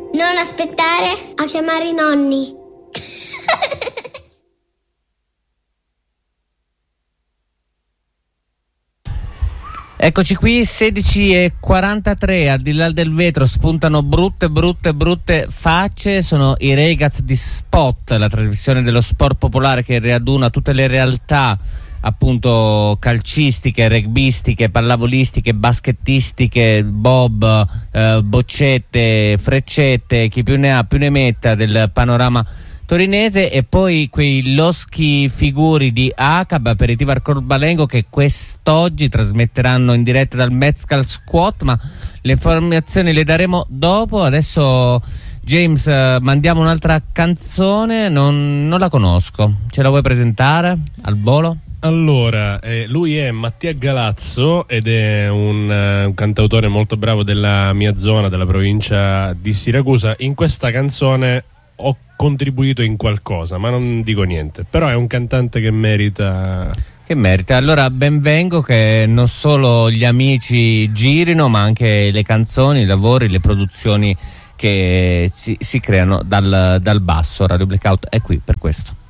Non aspettare a chiamare i nonni. Eccoci qui, 16:43, al di là del vetro spuntano brutte facce. Sono i Ragazzi di Spot, la trasmissione dello sport popolare che riaduna tutte le realtà appunto calcistiche, rugbyistiche, pallavolistiche, baschettistiche, bob, boccette, freccette, chi più ne ha più ne metta del panorama torinese, e poi quei loschi figuri di ACAB, Aperitivo Arcobaleno, che quest'oggi trasmetteranno in diretta dal Mezcal Squat, ma le informazioni le daremo dopo. Adesso James, mandiamo un'altra canzone, non la conosco, ce la vuoi presentare al volo? Allora, lui è Mattia Galazzo ed è un cantautore molto bravo della mia zona, della provincia di Siracusa. In questa canzone ho contribuito in qualcosa, ma non dico niente, però è un cantante che merita. Allora benvengo che non solo gli amici girino, ma anche le canzoni, i lavori, le produzioni che si creano dal basso. Radio Blackout è qui per questo.